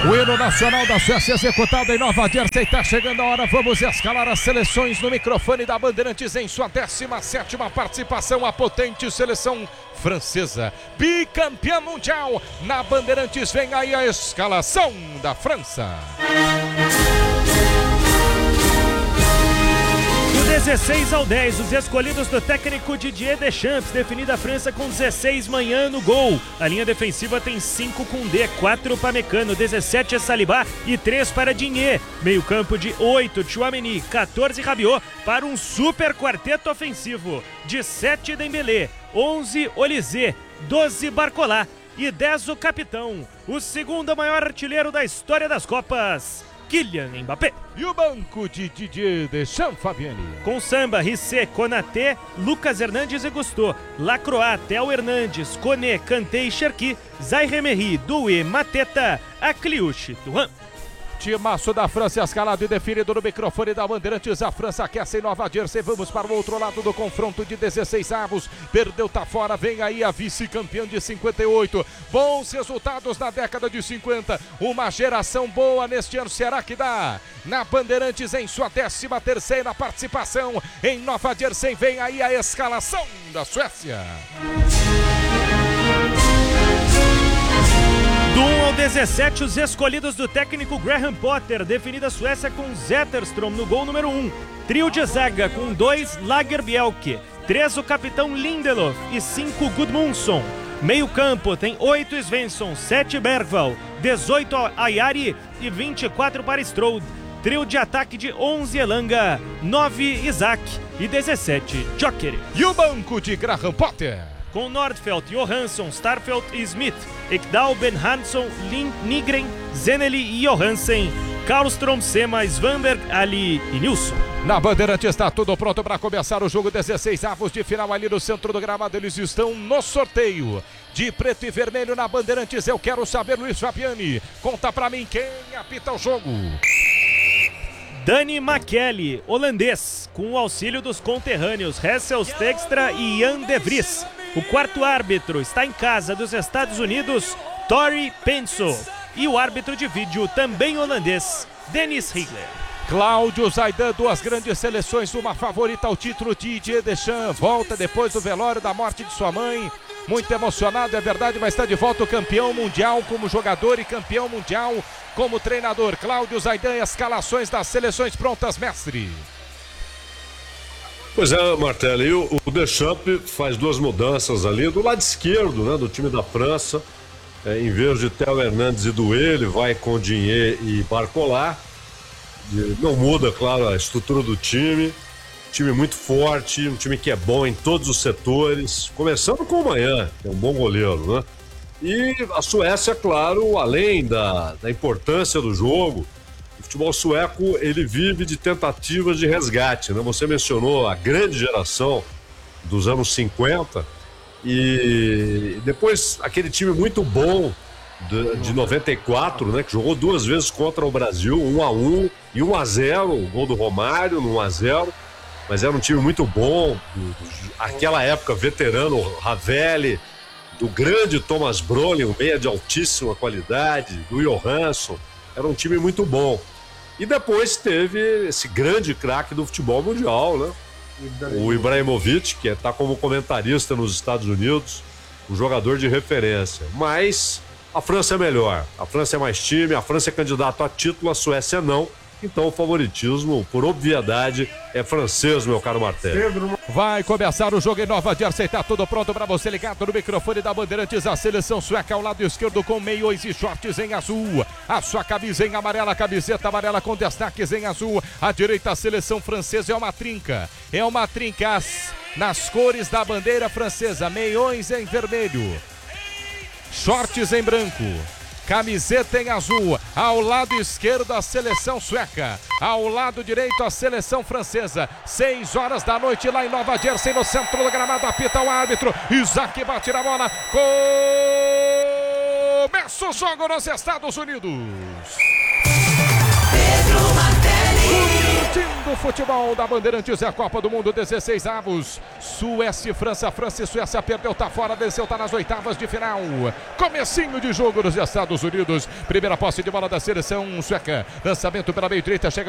O hino nacional da Suécia executado em Nova Jersey. Está chegando a hora, vamos escalar as seleções no microfone da Bandeirantes em sua 17ª participação. A potente seleção francesa, bicampeã mundial. Na Bandeirantes vem aí a escalação da França. Do 16 ao 10, os escolhidos do técnico Didier Deschamps, definida a França com 16 Maignan no gol. A linha defensiva tem 5 Koundé, 4 Pamecano, 17 Saliba e 3 para Digne. Meio campo de 8 Tchouaméni, 14 Rabiot para um super quarteto ofensivo. 17 Dembélé, 11 Olysée, 12 Barcola e 10 o capitão, o segundo maior artilheiro da história das Copas, Kylian Mbappé. E o banco de Didier Deschamps, Fabiane? Com Samba, Rissé, Konaté, Lucas Hernandes e Gusto, Lacroix, Theo Hernandes, Koné, Kanté e Cherki, Zaïre-Emery, Doué, Mateta, Akliouche, Thuram. Timaço da França escalado e definido no microfone da Bandeirantes. A França aquece em Nova Jersey. Vamos para o outro lado do confronto de 16 avos. Perdeu, tá fora. Vem aí a vice-campeã de 58. Bons resultados na década de 50. Uma geração boa neste ano. Será que dá? Na Bandeirantes em sua 13ª participação em Nova Jersey. Vem aí a escalação da Suécia. Do 1 ao 17, os escolhidos do técnico Graham Potter, definida a Suécia com Zetterström no gol número 1. Trio de zaga com 2 Lagerbielke, 3 o capitão Lindelof e 5 Gudmundsson. Meio campo tem 8 Svensson, 7 Bergvall, 18 Ayari e 24 para Strode. Trio de ataque de 11 Elanga, 9 Isaac e 17 Jokerit. E o banco de Graham Potter? Com Nordfeldt, Johansson, Starfelt e Smith, Ekdal, Ben Hansson, Nygren, Zeneli e Johansen, Karlström, Sema, Svanberg, Ali e Nilsson. Na Bandeirante está tudo pronto para começar o jogo. 16 avos de final ali no centro do gramado. Eles estão no sorteio de preto e vermelho na Bandeirantes. Eu quero saber, Luiz Fabiani, conta para mim quem apita o jogo. Dani McKelly, holandês, com o auxílio dos conterrâneos Hessel Stegstra e Jan de Vries. O quarto árbitro está em casa dos Estados Unidos, Tori Penso. E o árbitro de vídeo, também holandês, Dennis Higler. Cláudio Zaidan, duas grandes seleções, uma favorita ao título. Didier Deschamps volta depois do velório da morte de sua mãe. Muito emocionado, é verdade, mas está de volta o campeão mundial como jogador e campeão mundial como treinador. Cláudio Zaidan, escalações das seleções prontas, mestre. Pois é, Martelli, o Deschamps faz duas mudanças ali do lado esquerdo, né, do time da França. Em vez de Theo Hernandes e Doué, ele vai com Digne e Barcola. Não muda, claro, a estrutura do time. Time muito forte, um time que é bom em todos os setores. Começando com o Maignan, que é um bom goleiro, né? E a Suécia, claro, além da importância do jogo, o futebol sueco, ele vive de tentativas de resgate, né? Você mencionou a grande geração dos anos 50 e depois aquele time muito bom de 94, né? Que jogou duas vezes contra o Brasil, 1-1 e 1-0, o gol do Romário no 1-0, mas era um time muito bom, aquela época veterano, Ravelli, do grande Thomas Brolin, um meia de altíssima qualidade, do Johansson, era um time muito bom. E depois teve esse grande craque do futebol mundial, né? O Ibrahimovic, que está como comentarista nos Estados Unidos, um jogador de referência. Mas a França é melhor, a França é mais time, a França é candidato a título, a Suécia não. Então o favoritismo, por obviedade, é francês, meu caro Martelli. Vai começar o jogo em Nova Jersey, tá tudo pronto para você ligado no microfone da Bandeirantes. A seleção sueca ao lado esquerdo com meiões e shorts em azul. A sua camisa em amarela, camiseta amarela com destaques em azul. A direita, a seleção francesa é uma trinca. É uma trinca nas cores da bandeira francesa. Meiões em vermelho, shorts em branco, camiseta em azul. Ao lado esquerdo a seleção sueca, ao lado direito a seleção francesa. 6 horas da noite lá em Nova Jersey, no centro do gramado. Apita o árbitro, Isaac bate na bola. Começa o jogo nos Estados Unidos. Curtindo o futebol da Bandeirantes, é a Copa do Mundo 16 avos. Suécia e França. França e Suécia perdeu, tá fora, desceu, tá nas oitavas de final. Comecinho de jogo nos Estados Unidos. Primeira posse de bola da seleção sueca. Lançamento pela meio direita, chega